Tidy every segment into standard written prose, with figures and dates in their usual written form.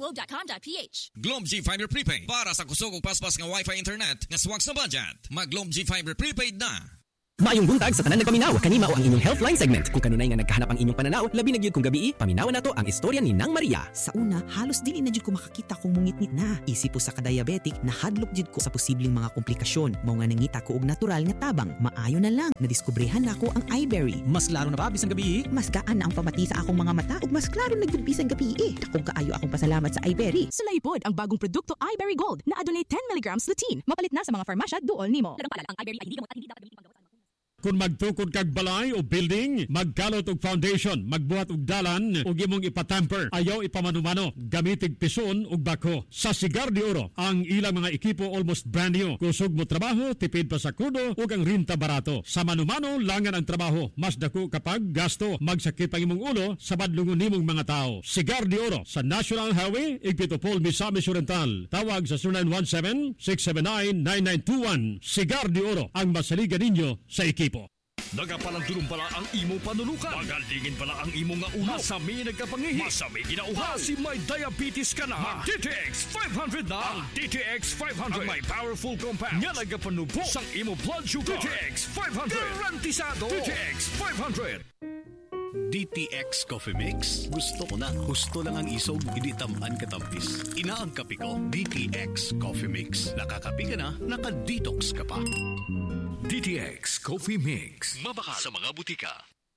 globe.com.ph. Globe G Fiber Prepaid para sa kusog ug paspas nga Wi-Fi internet nga swak sa budget. Mag Globe G Fiber Prepaid na. Maayong buntag sa tanan nagpaminaw, kanima o ang inyong Healthline segment. Kung kanunay nga nagkahanap ang inyong pananaw, labi na gyud kung gabi, paminawan nato ang istorya ni Nang Maria. Sa una, halos dili na jud ko makakita kung mungit-ngit na. Isip po sa ka-diabetic, nahadlok jud ko sa posibleng mga komplikasyon. Mao nga nangita ko og natural nga tabang. Maayo na lang, nadiskubrehan na ko ang iBerry. Mas klaro na ba bisang gabi? Mas gaan na ang pamati sa akong mga mata ug mas klaro na gyud bisang gabi. Dakong kaayo akong pasalamat sa iBerry. Sulaipod ang bagong produkto iBerry Gold na adunay 10 mg lutein. Mapalit na sa mga farmasya duol nimo. Dagang paalala, ang iBerry ay hindi gamot at hindi dapat gamitin panggamot sa mga. Kung magtukod kag balay o building, magkalot og foundation, magbuhat og dalan ug imong ipatamper, ayaw ipamanumano, gamitig pison ug bako. Sa Cigar de Oro, ang ilang mga ekipo almost brand new. Kusog mo trabaho, tipid pa sa krudo ug ang renta barato. Sa manumano, langan ang trabaho, mas dako kapag gasto. Magsakit pang imong ulo sa badlungon nimong mga tao. Cigar de Oro sa National Highway, Igpitopol, Misamis Oriental. Tawag sa 0917-679-9921. Cigar de Oro, ang masaligan ninyo sa ekipo. Nagapalandulong pala ang imo panulukan. Magalingin pala ang imo nga ulo. Masami nagkapangihi. Masami ginauhaw. Si may diabetes ka na. Mag DTX 500 na. Ang DTX 500. Ang may powerful compounds. Nga nagapanubo sang imo blood sugar. DTX 500. Garantisado. DTX 500. DTX Coffee Mix. Gusto ko na. Gusto lang ang isog, hindi tamaan katampis. Inaang kape ko, DTX Coffee Mix. Nakakape ka na, naka-detox ka pa. DTX Coffee Mix. Mabaka sa mga butika.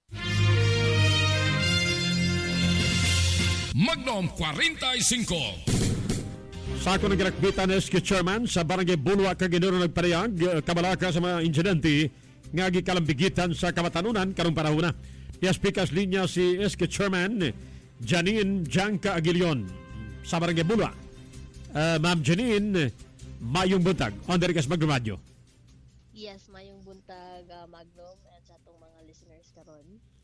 Magnum 45. Sa ako nagrakbitan na SK Chairman sa Barangay Bulwa Kaginuro nagparehag, kabalaka sa mga insidente nga gikalambigitan sa Kamatanunan karong panahon na. Pikas linya si SK Chairman Janine Janka Aguilion sa Barangay Bulwa. Ma'am Janine, mayong buntag. On the Rikas Magnum Radio. Yes, mayong buntag Magnum and sa atong mga listeners karon.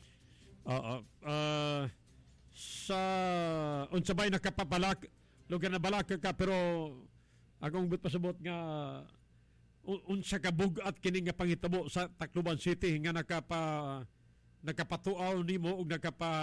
Sa unsabay nakapabalak lugar na balak ka pero akong but pasabot nga unsa ka bugat kini nga pangitabo sa Tacloban City nga nakapatuaw nimo ug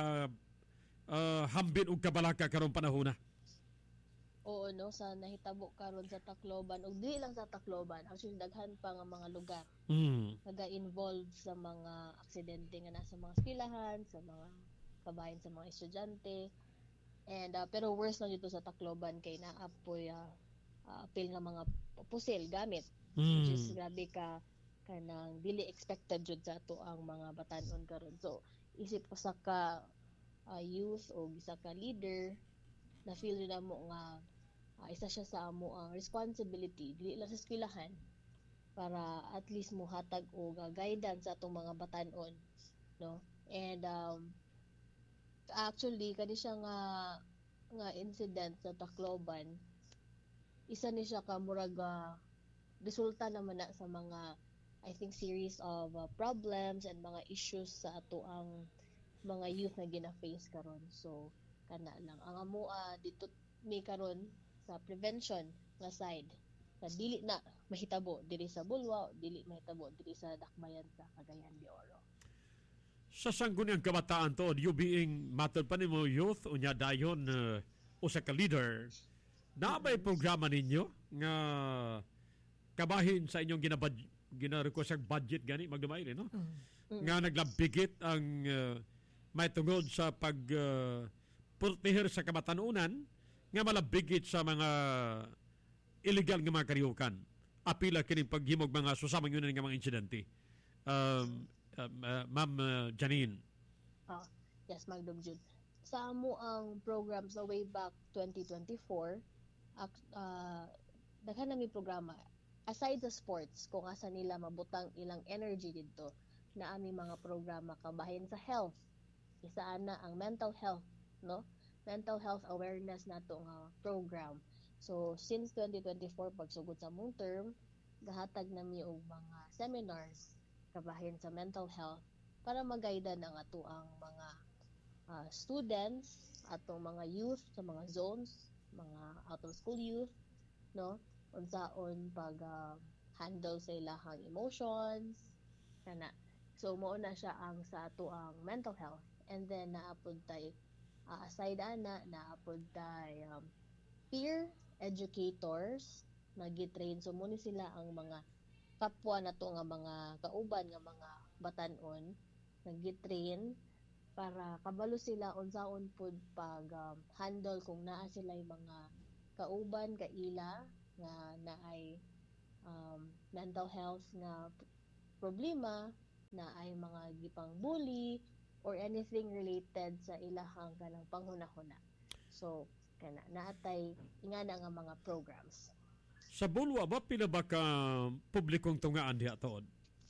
hambin og kabalaka karong panahon na. Oo, no, sa nahitabo karon sa Tacloban ug di lang sa Tacloban, actually daghan pa nga mga lugar naga-involve sa mga aksidente nga nasa mga eskwelahan, sa mga kabayan sa mga estudyante. And pero worse lang dito sa Tacloban kay naapoy apil nga mga pusil gamit. Which is grabe ka kanang dili expected jud sa ato ang mga batan-on karon. So isip ko sa ka youth o isa ka leader na feel na mo nga isa siya sa amo ang responsibility dili lang sa eskwelahan para at least mo hatag og guidance sa atong mga batan-on, no? And actually kani siya nga incident sa Tacloban, isa ni siya ka murag resulta naman na sa mga I think series of problems and mga issues sa ato ang mga youth na gina-face karon. So kana lang ang amo dito mi karon sa prevention nga side na dili na mahitabo diri sa Bulwa, dili mahitabo diri sa Dakbayan sa Cagayan de Oro. Sa sangguniang kabataan to, you being matod pa nimo youth unya dayon usa ka leader, naabay programa ninyo nga kabahin sa inyong gina-request budget gani magdumay no? Nga naglabigit ang may tungod sa pagproteher sa kabatanunan nga malabigit sa mga illegal nga mga kariukan. Apila kining paghimog mga susamang yun nga mga insidente. Ma'am Janine. Yes, Magdom Jud. Sa amo ang program sa way back 2024, daghan nami programa. Aside sa sports, kung asa nila mabutang ilang energy dito, na aming mga programa kabahin sa health. Isa ana ang mental health, no? Mental health awareness nato nga program. So since 2024 pagsugod sa mong term, gahatag nami og mga seminars kabahin sa mental health para magaydan ang ato ang mga students, atong mga youth sa mga zones, mga out of school youth, no? Unsaon pag handle sa ilahang emotions kana. So mao na siya ang sa ato ang mental health. And then naapod tay aside ana naapod tay peer educators nagi-train, so muna sila ang mga kapwa na to nga mga kauban nga mga batanon nagi-train para kabalo sila unsaon pud pag handle kung naa sila yung mga kauban kaila nga naay mental health nga problema, na ay mga gipang bully or anything related sa ilahang kanang panghunahuna. So kana naatay ingana nga mga programs. Sa Bulwa ba pila ba ka publikong tungaan diha tuod?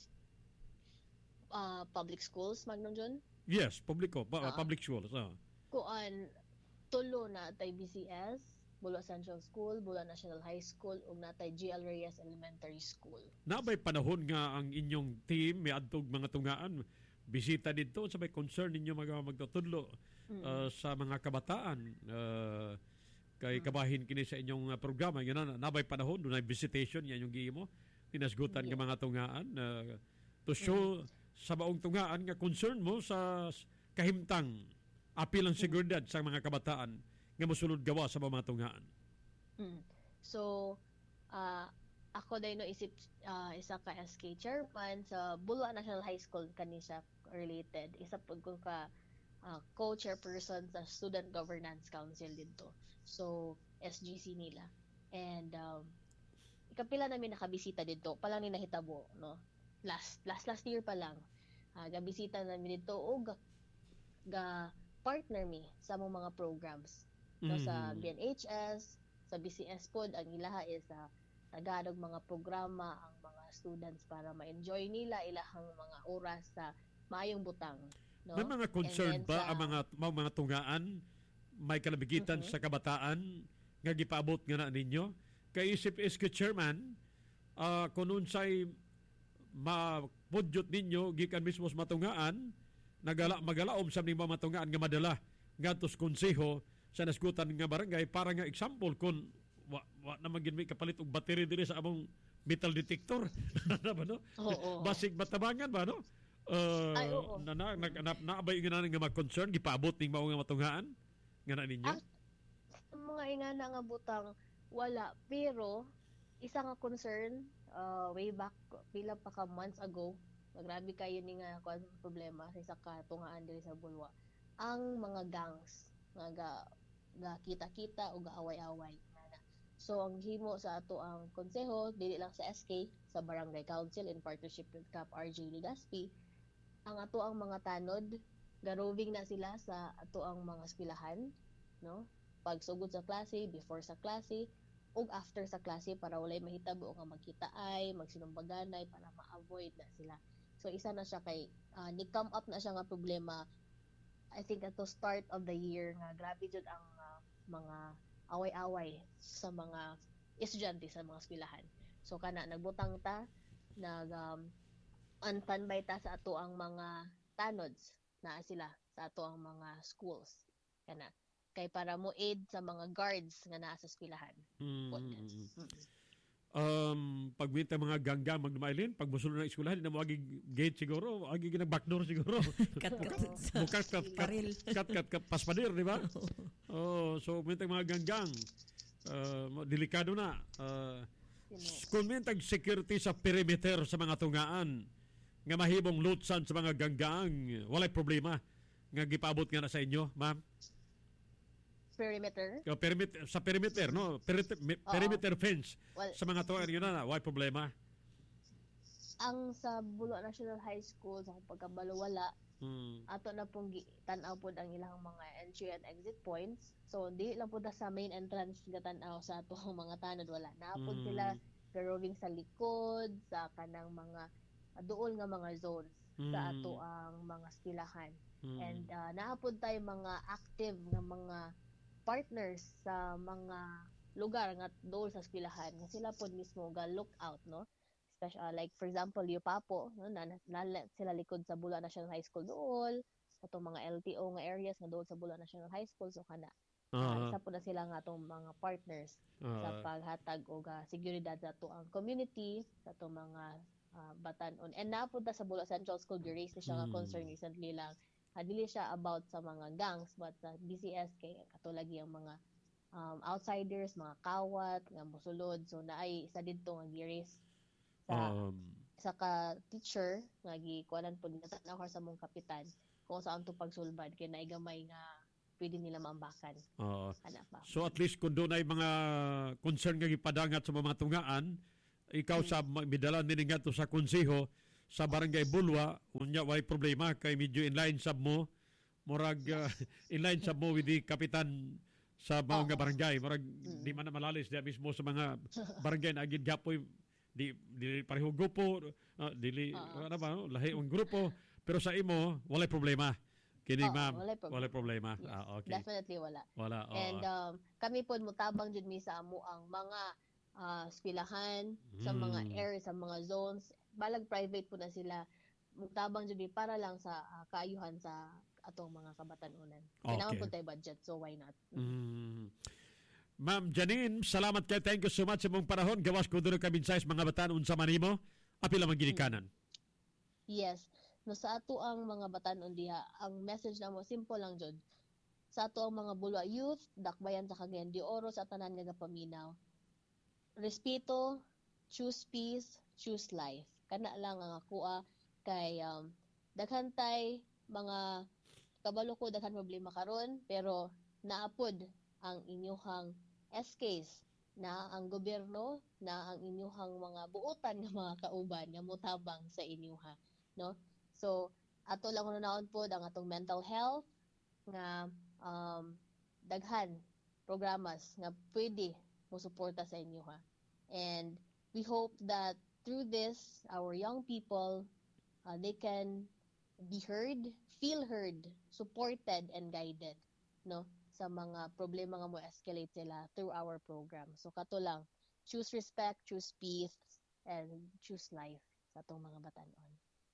Public schools Magnon John? Yes, public schools. Kuan tulo na tay BCS, Bulwa Central School, Bulwa National High School, ug natay GL Reyes Elementary School. Nabay panahon nga ang inyong team may adtog mga tungaan bisita dito sa may concern ninyo magtutudlo sa mga kabataan kay kabahin kini sa inyong programa. Yun nabay panahon dunay visitation yan yung gihimo pinasgutan nga mga tungaan to show sa baong tungaan nga concern mo sa kahimtang apil ang seguridad sa mga kabataan nga mosulod gawa sa mga tungaan. So ako dahil isip isa ka SK chairman sa Bulwa National High School kani siya related. Isa po ko ka co-chairperson sa Student Governance Council dito. So SGC nila. And ikapila namin nakabisita dito. Palang ni nahitabo, no? Last year pa lang. Gabisita namin dito o ga partner mi sa mga programs. No, sa BNHS, sa BCS pod ang ilaha is tagadog mga programa ang mga students para ma-enjoy nila ilahang mga oras sa maayong butang, no? May mga concern ba ang mga tungaan may kalabigitan sa kabataan nga gipaabot nga na ninyo? Kay isip SK chairman kung unsay mapudyot ninyo gikan mismo sa matungaan magalaom sa mga matungaan nga madala ngadto sa konseho sa nasgutan nga barangay para nga example kung wa na magin may kapalit og battery dire sa among metal detector na ba no? Basig batabangan ba no? Naabay nga nga mag-concern gipaabot ning mao nga matunghaan nga na ninyo? Mga ingana nga butang wala, pero isa nga concern way back pila pa ka months ago, grabe kayo ni nga problema sa isa ka tungaan diri sa Bulwa, ang mga gangs nga kita-kita o gaaway-away. So ang himo sa ato ang konseho dili lang sa SK, sa Barangay Council in partnership with Cap RJ Legazpi, ang ato ang mga tanod garoving na sila sa ato ang mga eskwelahan, no? Pagsugod sa klase, before sa klase, ug after sa klase para walay mahitabo nga magkitaay, magsinumbaganay para ma-avoid na sila. So isa na siya kay ni-come up na siya nga problema. I think at the start of the year nga grabe jud ang mga away-away sa mga estudyante sa mga eskwelahan. So kana nagbutang ta, standby ta sa ato ang mga tanods na sila sa ato ang mga schools. Kana kay para mo aid sa mga guards nga naa sa eskwelahan. Pagminta mga ganggang magdumailin, pag musulod ng eskwelahan, na mo agi gate siguro, agi ginag backdoor siguro. Kat paspadir, di ba? So minta mga ganggang, delikado na. Kung minta security sa perimeter sa mga tungaan, nga mahibong lutsan sa mga ganggang, walay problema. Nga gipaabot nga na sa inyo, ma'am? Perimeter? Sa perimeter, no? Perimeter fence. Well, sa mga tuwan, yun na, why problema? Ang sa Bulwa National High School, sa pagkabalo wala, ato na pong tanaw po ang ilang mga entry and exit points. So, di lang po sa main entrance nga tanaw sa ato mga tanod, wala. Naapod sila roving sa likod, sa kanang mga dool nga mga zones sa ato ang mga eskwelahan. And naapod tayo mga active nga mga partners sa mga lugar nga dool sa eskwelahan nga sila pod mismo ga look out, no? Special like for example Yupapo, no, na sila likod sa Bulwa National High School dool sa mga LTO nga areas nga dool sa Bulwa National High School, so kana isa po na sila nga atong mga partners sa paghatag og seguridad sa ato ang community, sa ato mga batanon. And napunta sa Bulwa Central School, gi-raise ni siya nga concern recently lang. Dili siya about sa mga gangs, but sa BCS kay katulagi ang mga outsiders, mga kawat, nga mosulod. So naay isa didto nga giris sa ka teacher nga gikuanan po nila sa mong kapitan kung saan to pagsulbad kay naay gamay nga pwede nila maambakan. So at least kung doon ay mga concern nga gipadangat sa mga tungaan, ikaw sa midala nini nga to sa konseho sa barangay Bulwa, unya way problema kay medyo inline sab mo murag inline sab mo with the kapitan sa mga barangay, murag di man na malalis diya mismo sa mga barangay na agid gapoy di pareho grupo, dili ano ba, lahi ang grupo, pero sa imo walay problema. Kini ma'am, wala problema. Yes, Okay. definitely wala. Wala. And kami po mutabang jud mi sa amo ang mga eskwelahan, sa mga areas, sa mga zones, balag private po na sila. Mutabang jud mi para lang sa kaayuhan sa atong mga kabatanunan. Kailangan po tayo budget, so why not? Ma'am Janine, salamat kay. Thank you so much sa mong panahon. Gawas ko doon ka minsayas mga batanon sa manimo. Apila magginikanan. Yes. No, sa ato ang mga batanon diha, ang message namo simple lang jud. Sa ato ang mga Bulwa youth, dakbayan sa Cagayan de Oro, sa tanan nga paminaw. Respeto, choose peace, choose life. Kana lang ang ako kay daghan tay mga kabalo ko daghan problema karon, pero naapod ang inyuhang SKs na ang gobyerno, na ang inyuhang mga buotan nga mga kauban nga motabang sa inyuha, no? So, ato lang naon po ang atong mental health nga daghan programas nga pwede mo suporta sa inyo ha. And we hope that through this, our young people, they can be heard, feel heard, supported, and guided, no? Sa mga problema nga mo escalate sila through our program. So, kato lang, choose respect, choose peace, and choose life sa atong mga batanon.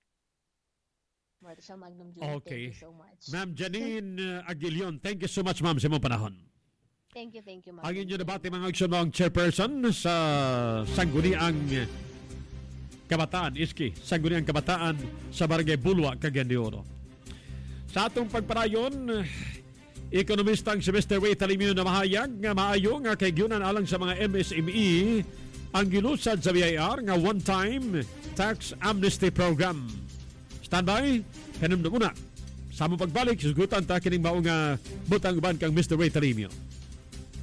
Siya Magnum June. Okay. Thank you so much. Ma'am Janine Aguilion, thank you so much ma'am sa mong panahon. Thank you, ma'am. Ang inyo debate mga aksyon chairperson sa Sangguniang Kabataan, Iski, Sangguniang Kabataan sa Barangay Bulwa, Cagayan de Oro. Sa atong pagparayon, ekonomistang si Mr. Ray Talimino na mahayag nga maayo nga kaigyonan alang sa mga MSME ang gilusad sa BIR nga one-time tax amnesty program. Standby, kanum na muna. Sa mong pagbalik, sugutan ta kining mao nga butang uban kang Mr. Ray Talimio.